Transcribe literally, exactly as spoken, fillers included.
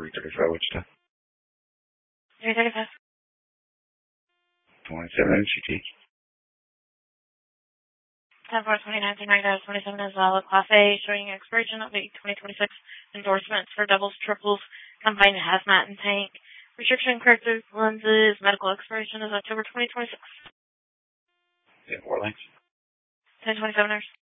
three thirty-five Wichita. three thirty-five. twenty-seven N C T. ten four twenty-nine twenty-seven is valid Class A, showing expiration of the twenty twenty-six endorsements for doubles, triples, combined hazmat and tank. Restriction corrective lenses, medical expiration is October twenty twenty-six. Yeah, four links. ten twenty-seven hours.